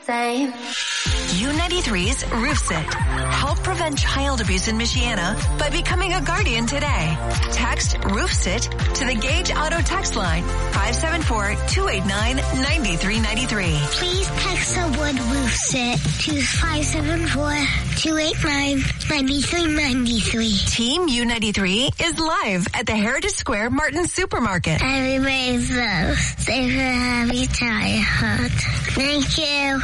same. U93's Roof Sit. Help prevent child abuse in Michiana by becoming a guardian today. Text Roof Sit to the Gage Auto text line 574-289-9393. Please text the word Roof Sit to 574-289-9393. Team U93 is live at the Heritage Square Martin Supermarket. Everybody's love. Safe and happy childhood. Thank you.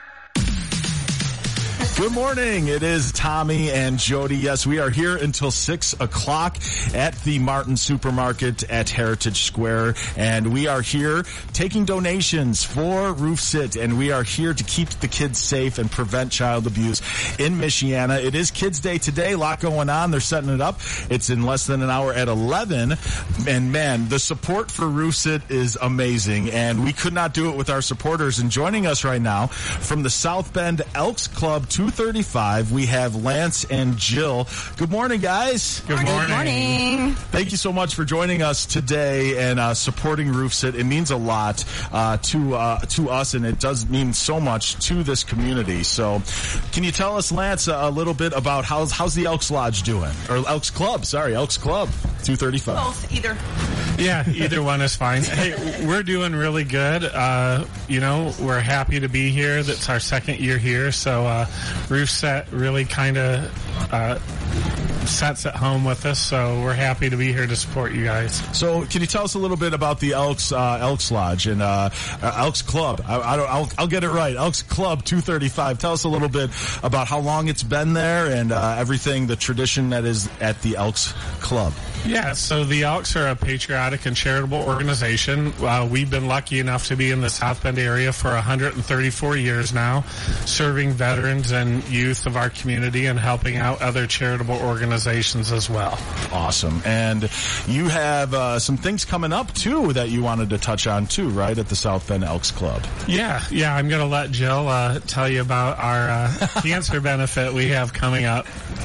Good morning. It is Tommy and Jody. Yes, we are here until 6 o'clock at the Martin Supermarket at Heritage Square. And we are here taking donations for Roof Sit. And we are here to keep the kids safe and prevent child abuse in Michiana. It is Kids Day today. A lot going on. They're setting it up. It's in less than an hour at 11. And man, the support for Roof Sit is amazing. And we could not do it with our supporters. And joining us right now from the South Bend Elks Club 235, we have Lance and Jill. Good morning, guys. Good morning. Thank you so much for joining us today and supporting Roof Sit. It means a lot to us, and it does mean so much to this community. So, can you tell us, Lance, a little bit about how's the Elks Lodge doing, or Elks Club? Sorry, Elks Club 235. Both, either. Yeah, either one is fine. Hey, we're doing really good. We're happy to be here. That's our second year here, so Roof Sit really kind of sets at home with us, so we're happy to be here to support you guys. So, can you tell us a little bit about the Elks Lodge and Elks Club? I'll get it right. Elks Club 235. Tell us a little bit about how long it's been there and everything, the tradition that is at the Elks Club. Yeah, so the Elks are a patriotic and charitable organization. We've been lucky enough to be in the South Bend area for 134 years now, serving veterans and youth of our community and helping out other charitable organizations as well. Awesome. And you have some things coming up, too, that you wanted to touch on, too, right, at the South Bend Elks Club. Yeah, I'm going to let Jill tell you about our cancer benefit we have coming up.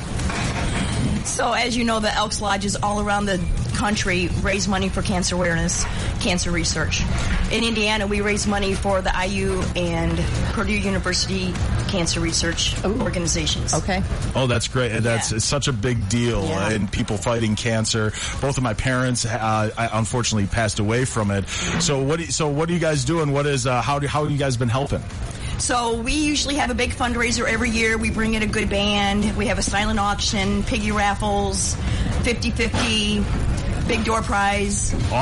So, as you know, the Elks Lodges all around the country raise money for cancer awareness, cancer research. In Indiana, we raise money for the IU and Purdue University cancer research organizations. Okay. Oh, that's great. It's such a big deal in people fighting cancer. Both of my parents, unfortunately, passed away from it. So, what are you guys doing? What is how have you guys been helping? So we usually have a big fundraiser every year. We bring in a good band. We have a silent auction, piggy raffles, 50-50, big door prize.